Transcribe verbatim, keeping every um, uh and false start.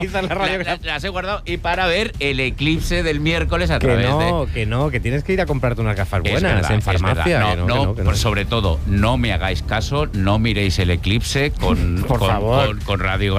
la radiografía. La, las he guardado y para ver el eclipse del miércoles a Que través no, de... que no, que tienes que ir a comprarte unas gafas Es buenas verdad, en es farmacia. verdad. que No, no, no, que no, que no. pero sobre todo, no me hagáis caso, no miréis el eclipse con, Por con, favor. con, con radiografía.